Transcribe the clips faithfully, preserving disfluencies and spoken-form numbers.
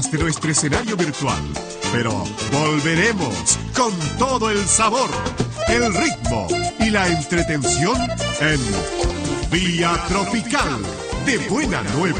de nuestro escenario virtual, pero volveremos con todo el sabor, el ritmo y la entretención en Vía Tropical de Buena Nueva.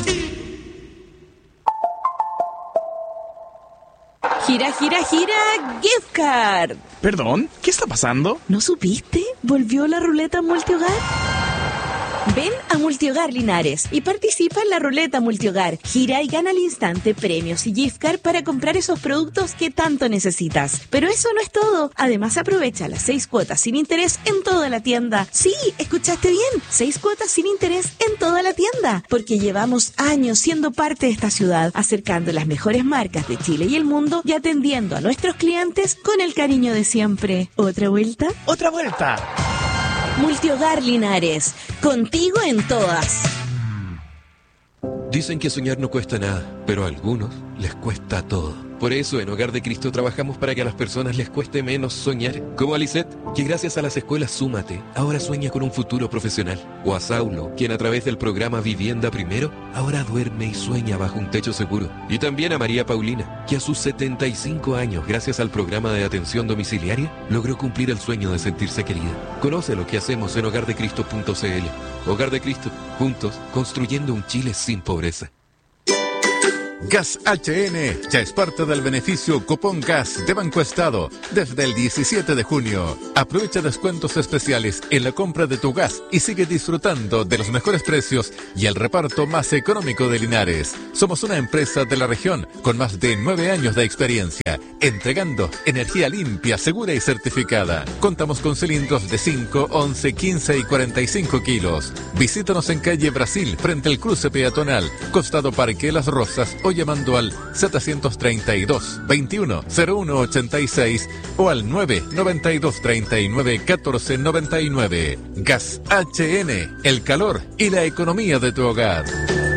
Gira, gira, gira, gift card. Perdón, ¿qué está pasando? ¿No supiste? ¿Volvió la ruleta multihogar? Ven a Multihogar Linares y participa en la ruleta multihogar. Gira y gana al instante premios y gift card para comprar esos productos que tanto necesitas. Pero eso no es todo. Además, aprovecha las seis cuotas sin interés en toda la tienda. Sí, escuchaste bien. Seis cuotas sin interés en toda la tienda. Porque llevamos años siendo parte de esta ciudad, acercando las mejores marcas de Chile y el mundo y atendiendo a nuestros clientes con el cariño de siempre. ¿Otra vuelta? ¡Otra vuelta! Multihogar Linares, contigo en todas. Dicen que soñar no cuesta nada, pero a algunos les cuesta todo. Por eso en Hogar de Cristo trabajamos para que a las personas les cueste menos soñar. Como a Lisette, que gracias a las escuelas Súmate, ahora sueña con un futuro profesional. O a Saulo, quien a través del programa Vivienda Primero, ahora duerme y sueña bajo un techo seguro. Y también a María Paulina, que a sus setenta y cinco años, gracias al programa de atención domiciliaria, logró cumplir el sueño de sentirse querida. Conoce lo que hacemos en hogar de cristo punto c l. Hogar de Cristo, juntos, construyendo un Chile sin pobreza. Gas H N ya es parte del beneficio Cupón Gas de Banco Estado desde el diecisiete de junio. Aprovecha descuentos especiales en la compra de tu gas y sigue disfrutando de los mejores precios y el reparto más económico de Linares. Somos una empresa de la región con más de nueve años de experiencia, entregando energía limpia, segura y certificada. Contamos con cilindros de cinco, once, quince y cuarenta y cinco kilos. Visítanos en calle Brasil, frente al cruce peatonal, costado Parque Las Rosas, o llamando al setecientos treinta y dos, veintiuno, cero uno ochenta y seis o al nueve noventa y dos treinta y nueve catorce noventa y nueve. Gas H N, el calor y la economía de tu hogar.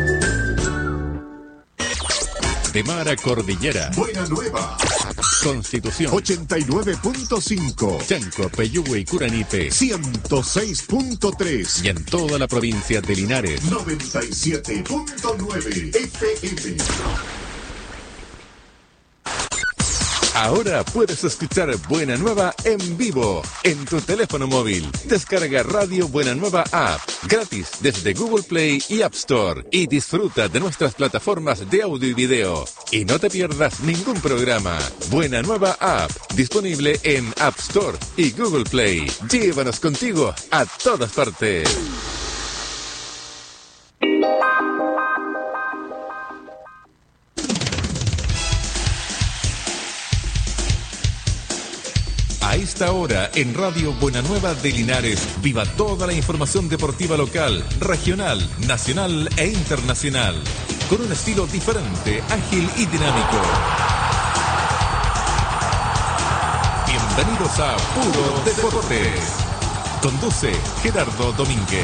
De Mar a Cordillera. Buena Nueva. Constitución. ochenta y nueve punto cinco. Chanco, Peyúgue y Curanipe. ciento seis punto tres. Y en toda la provincia de Linares. noventa y siete punto nueve F M. Ahora puedes escuchar Buena Nueva en vivo en tu teléfono móvil. Descarga Radio Buena Nueva App gratis desde Google Play y App Store y disfruta de nuestras plataformas de audio y video. Y no te pierdas ningún programa. Buena Nueva App disponible en App Store y Google Play. Llévanos contigo a todas partes. A esta hora, en Radio Buena Nueva de Linares, viva toda la información deportiva local, regional, nacional e internacional, con un estilo diferente, ágil y dinámico. Bienvenidos a Puro Deportes. Conduce Gerardo Domínguez.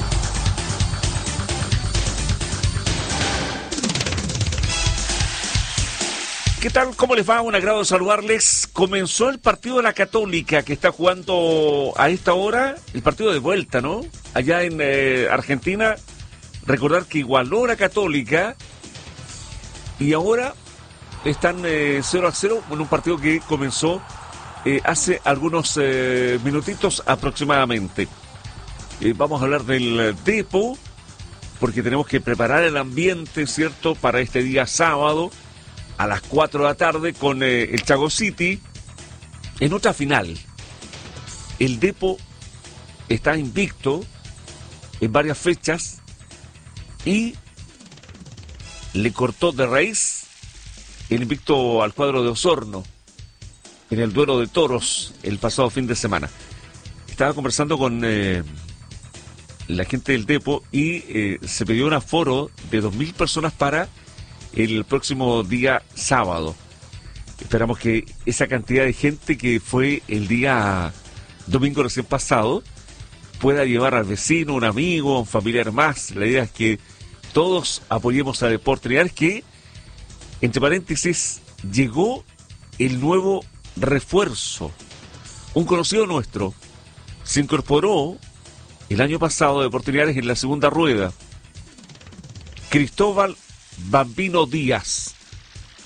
¿Qué tal? ¿Cómo les va? Un agrado saludarles. Comenzó el partido de la Católica que está jugando a esta hora, el partido de vuelta, ¿no? Allá en eh, Argentina. Recordar que igualó la Católica y ahora están eh, cero a cero en un partido que comenzó eh, hace algunos eh, minutitos aproximadamente. Eh, vamos a hablar del Depo porque tenemos que preparar el ambiente, ¿cierto?, para este día sábado a las cuatro de la tarde con eh, el Chago City en otra final. El Depo está invicto en varias fechas y le cortó de raíz el invicto al cuadro de Osorno en el duelo de toros el pasado fin de semana. Estaba conversando con eh, la gente del Depo y eh, se pidió un aforo de dos mil personas para el próximo día sábado. Esperamos que esa cantidad de gente que fue el día domingo recién pasado pueda llevar al vecino, un amigo, un familiar más. La idea es que todos apoyemos a Deportes Linares, que, entre paréntesis, llegó el nuevo refuerzo. Un conocido nuestro se incorporó el año pasado a Deportes Linares en la segunda rueda. Cristóbal Bambino Díaz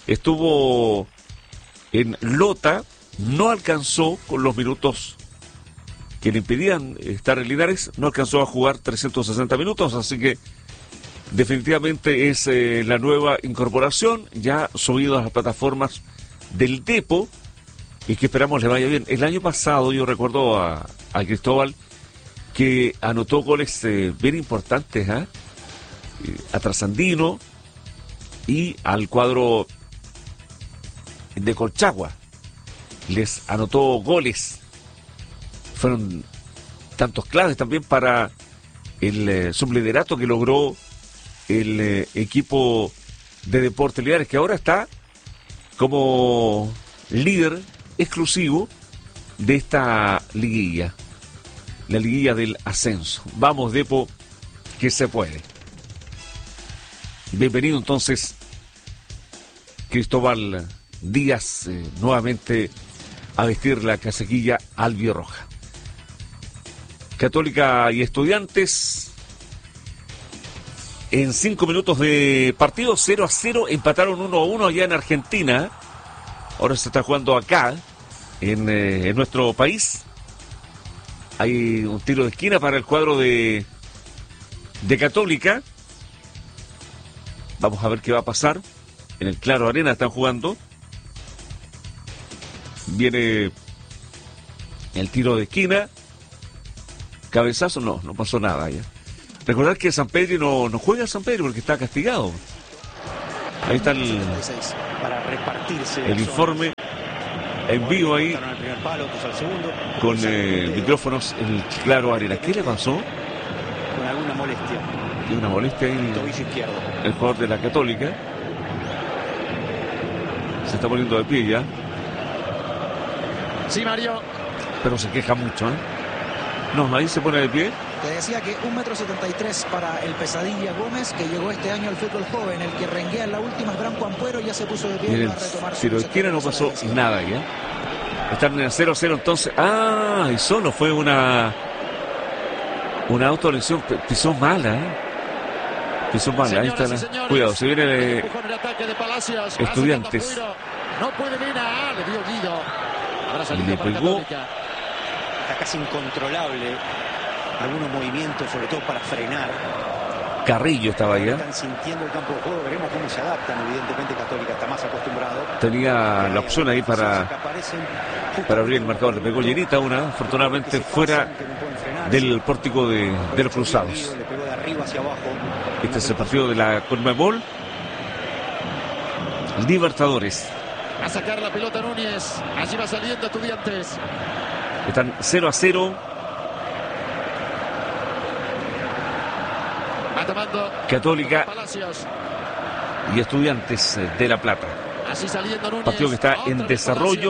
estuvo en Lota, no alcanzó con los minutos que le impedían estar en Linares, no alcanzó a jugar trescientos sesenta minutos, así que definitivamente es eh, la nueva incorporación, ya subido a las plataformas del Depo, y que esperamos le vaya bien. El año pasado yo recuerdo a, a Cristóbal que anotó goles eh, bien importantes, ¿eh? a Trasandino y al cuadro de Colchagua. Les anotó goles. Fueron tantos claves también para el eh, subliderato que logró el eh, equipo de Deportes Linares, que ahora está como líder exclusivo de esta liguilla, la liguilla del ascenso. Vamos, Depo, que se puede. Bienvenido entonces Cristóbal Díaz, eh, nuevamente a vestir la casaquilla albirroja. Católica y Estudiantes en cinco minutos de partido, cero a cero, empataron uno a uno allá en Argentina. Ahora se está jugando acá, en, eh, en nuestro país. Hay un tiro de esquina para el cuadro de, de Católica. Vamos a ver qué va a pasar. En el Claro Arena están jugando. Viene el tiro de esquina. Cabezazo, no, no pasó nada ya. Recordar que San Pedro no, no juega a San Pedro porque está castigado. Ahí está el, el informe en vivo ahí con eh, micrófonos en el Claro Arena. ¿Qué le pasó? Con alguna molestia. Tiene una molestia ahí el jugador de la Católica. Se está poniendo de pie ya. Sí, Mario. Pero se queja mucho, ¿eh? No, ahí se pone de pie. Te decía que un metro setenta y tres para el Pesadilla Gómez, que llegó este año al fútbol joven, el que renguea en la última es Branco Ampuero, ya se puso de pie. Miren, tiro de esquina no pasó nada ya. Están en el cero a cero entonces. Ah, y solo fue una una autolesión. Pisó mala, ¿eh? Pisó mala. Ahí está la... Cuidado, se viene de Estudiantes. No puede Mena, le dio Guido. Y le pegó. Está casi incontrolable. Algunos movimientos, sobre todo para frenar. Carrillo estaba ahí, ¿eh? Están sintiendo el campo de juego, veremos cómo se adaptan. Evidentemente Católica está más acostumbrado. Tenía la opción ahí para, para abrir el marcador. Le pegó llenita una, afortunadamente fuera del pórtico de, de los Cruzados. Le pegó de arriba hacia abajo. Este es el partido de la Conmebol Libertadores. A sacar la pelota Núñez. Allí va saliendo Estudiantes. Están cero a cero. Católica y Estudiantes de La Plata. Así saliendo Núñez. Partido que está en desarrollo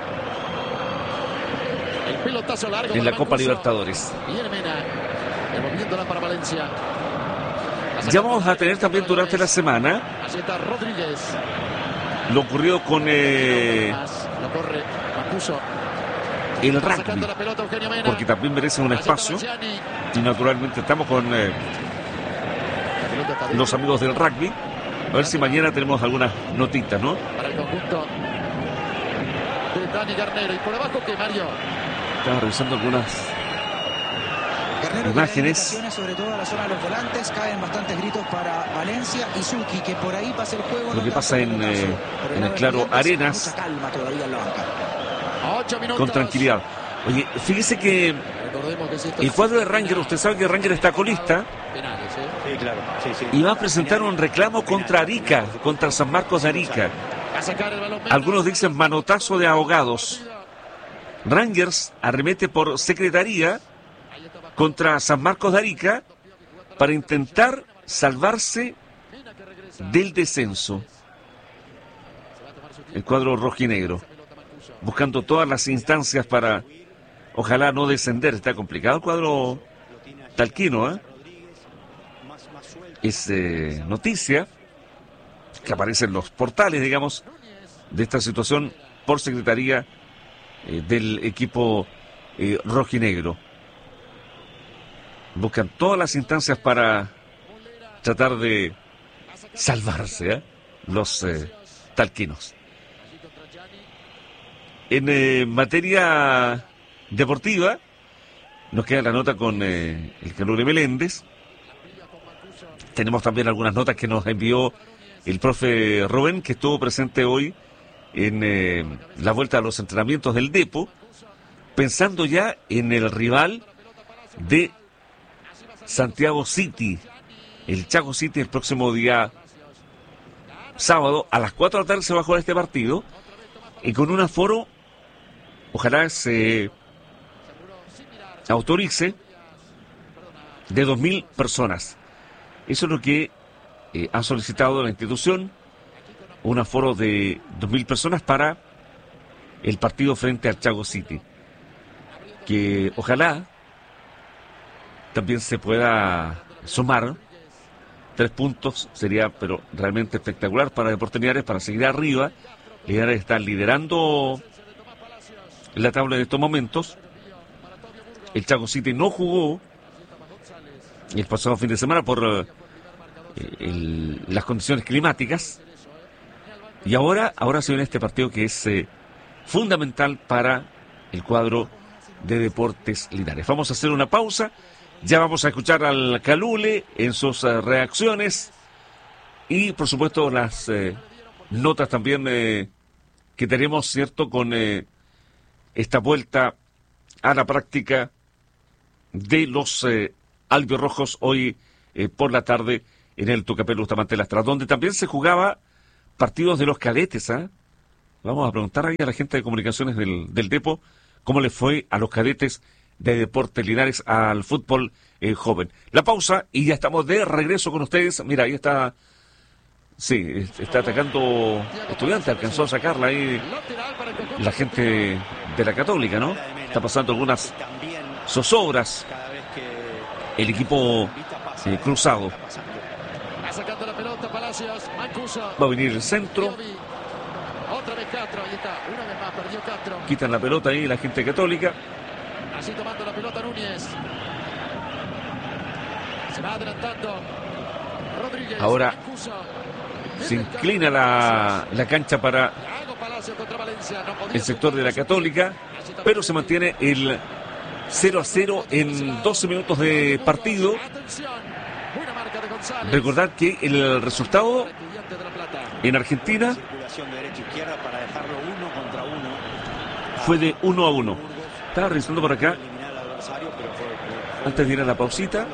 en la Copa Libertadores. Viene Mena, devolviéndola para Valencia. Ya vamos a tener también durante la semana Allí está Rodríguez. lo ocurrido con eh, Lo corre, Mancuso. el rugby, porque también merece un espacio y naturalmente estamos con eh, los amigos del rugby. A ver si mañana tenemos algunas notitas, ¿no? Para el conjunto de Dani Garnero. Y por abajo, ¿qué, Mario? Estaba revisando algunas Garnero, imágenes. Sobre todo en la zona de los volantes, caen bastantes gritos para Valencia y Zucchi, que por ahí pasa el juego. Lo que pasa en, eh, en el Claro Arenas, con tranquilidad. Oye, fíjese que el cuadro de Ranger, usted sabe que Ranger está colista. Sí, claro. Sí, sí. Y va a presentar un reclamo contra Arica, contra San Marcos de Arica. Algunos dicen manotazo de ahogados. Rangers arremete por secretaría contra San Marcos de Arica para intentar salvarse del descenso. El cuadro rojinegro, buscando todas las instancias para, ojalá no descender. Está complicado el cuadro talquino, ¿eh? Es eh, noticia que aparece en los portales, digamos, de esta situación por secretaría eh, del equipo eh, rojinegro. Buscan todas las instancias para tratar de salvarse, ¿eh? los eh, Talquinos. En eh, materia deportiva, nos queda la nota con eh, el Calule Meléndez. Tenemos también algunas notas que nos envió el profe Rubén, que estuvo presente hoy en eh, la vuelta a los entrenamientos del Depo, pensando ya en el rival de Santiago City, el Chaco City, el próximo día sábado a las cuatro de la tarde se va a jugar este partido, y con un aforo, ojalá se autorice, de dos mil personas. Eso es lo que eh, ha solicitado la institución, un aforo de dos mil personas para el partido frente al Chaco City, que ojalá también se pueda sumar tres puntos, sería pero realmente espectacular para Deportes Linares, para seguir arriba. Linares está liderando la tabla en estos momentos. El Chaco City no jugó el pasado fin de semana por uh, el, las condiciones climáticas, y ahora, ahora se viene este partido que es eh, fundamental para el cuadro de Deportes Linares. Vamos a hacer una pausa, ya vamos a escuchar al Calule en sus uh, reacciones y por supuesto las eh, notas también eh, que tenemos, cierto, con eh, esta vuelta a la práctica de los eh, albirrojos hoy eh, por la tarde en el Tucapel Bustamante Lastra, donde también se jugaba partidos de los cadetes. ¿eh? Vamos a preguntar ahí a la gente de comunicaciones del, del Depo cómo le fue a los cadetes de Deportes Linares al fútbol eh, joven. La pausa y ya estamos de regreso con ustedes. Mira, ahí está, sí, está atacando Estudiantes, alcanzó a sacarla ahí la gente de la Católica, ¿no? Está pasando algunas zozobras el equipo eh, cruzado. Va a venir el centro. Quitan la pelota ahí la gente católica. Ahora se inclina la, la cancha para el sector de la Católica, pero se mantiene el cero a cero en doce minutos de partido. Recordad que el resultado en Argentina fue de uno a uno. Estaba revisando por acá antes de ir a la pausita.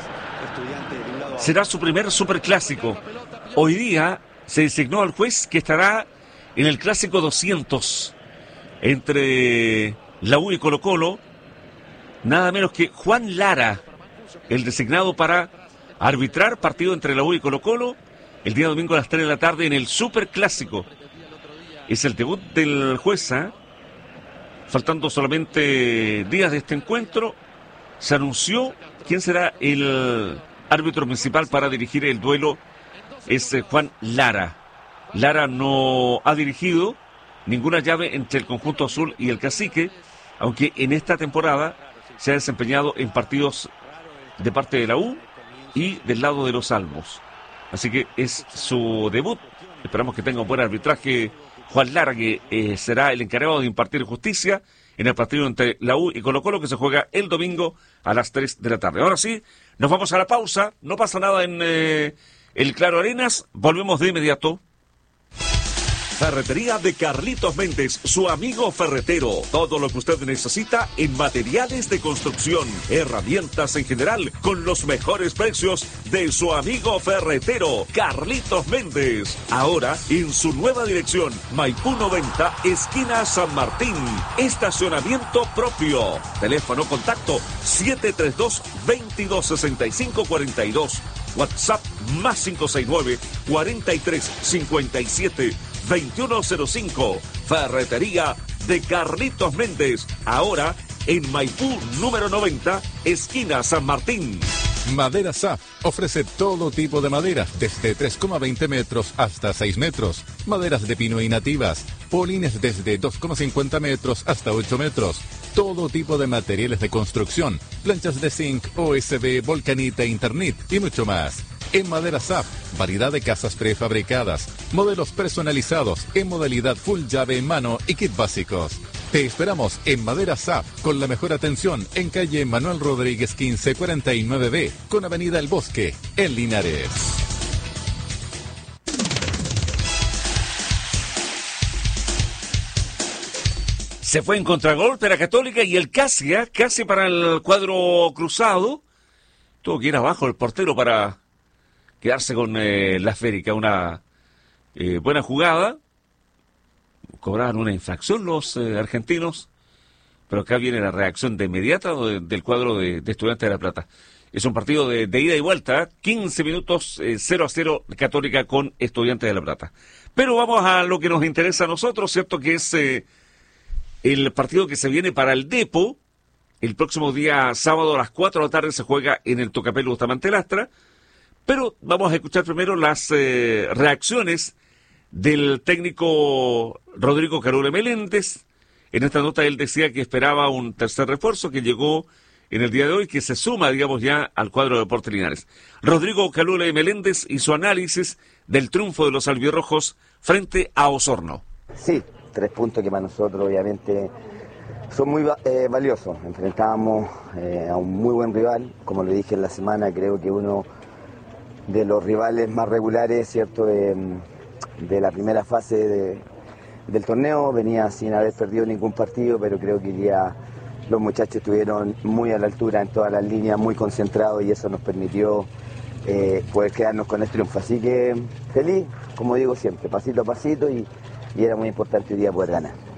Será su primer superclásico. Hoy día se designó al juez que estará en el clásico doscientos entre la U y Colo Colo, nada menos que Juan Lara, el designado para arbitrar partido entre la U y Colo Colo el día domingo a las tres de la tarde en el superclásico. Es el debut del juez, ¿eh? Faltando solamente días de este encuentro, se anunció quién será el árbitro principal para dirigir el duelo. Es Juan Lara. Lara no ha dirigido ninguna llave entre el conjunto azul y el Cacique, aunque en esta temporada se ha desempeñado en partidos de parte de la U y del lado de los Almos. Así que es su debut. Esperamos que tenga un buen arbitraje Juan Lara, que eh, será el encargado de impartir justicia en el partido entre la U y Colo Colo, que se juega el domingo a las tres de la tarde. Ahora sí, nos vamos a la pausa. No pasa nada en eh, el Claro Arenas. Volvemos de inmediato. Ferretería de Carlitos Méndez, su amigo ferretero. Todo lo que usted necesita en materiales de construcción, herramientas en general, con los mejores precios de su amigo ferretero, Carlitos Méndez. Ahora en su nueva dirección, Maipú noventa, esquina San Martín. Estacionamiento propio. Teléfono contacto siete tres dos, veintidós sesenta y cinco cuarenta y dos. WhatsApp más cinco seis nueve, cuarenta y tres cincuenta y siete, veintiuno cero cinco. Ferretería de Carlitos Méndez. Ahora en Maipú número noventa, esquina San Martín. Madera S A F ofrece todo tipo de maderas, desde tres coma veinte metros hasta seis metros. Maderas de pino y nativas. Polines desde dos coma cincuenta metros hasta ocho metros. todo tipo de materiales de construcción, planchas de zinc, O S B, Volcanita, Internet y mucho más. En Madera S A F, variedad de casas prefabricadas, modelos personalizados en modalidad full llave en mano y kit básicos. Te esperamos en Madera S A F con la mejor atención en calle Manuel Rodríguez quince cuarenta y nueve B con avenida El Bosque en Linares. Se fue en contragolpe la Católica y el casi, ¿eh? casi para el cuadro cruzado. Tuvo que ir abajo el portero para quedarse con eh, la esférica. Una eh, buena jugada. Cobraban una infracción los eh, argentinos. Pero acá viene la reacción de inmediata de, del cuadro de, de Estudiantes de La Plata. Es un partido de, de ida y vuelta. quince minutos, eh, cero a cero Católica con Estudiantes de La Plata. Pero vamos a lo que nos interesa a nosotros, ¿cierto? Que es... Eh, el partido que se viene para el Depo, el próximo día sábado a las cuatro de la tarde se juega en el Tocapel Bustamante Lastra, pero vamos a escuchar primero las eh, reacciones del técnico Rodrigo Carola Meléndez. En esta nota él decía que esperaba un tercer refuerzo que llegó en el día de hoy, que se suma, digamos, ya al cuadro de Deportes Linares. Rodrigo Carola Meléndez y su análisis del triunfo de los albirrojos frente a Osorno. Sí. Tres puntos que para nosotros obviamente son muy eh, valiosos. Enfrentábamos eh, a un muy buen rival, como lo dije en la semana, creo que uno de los rivales más regulares, cierto, de, de la primera fase de, del torneo. Venía sin haber perdido ningún partido, pero creo que ya los muchachos estuvieron muy a la altura en todas las líneas, muy concentrados y eso nos permitió eh, poder quedarnos con el triunfo. Así que feliz, como digo siempre, pasito a pasito y... y era muy importante hoy día poder ganar.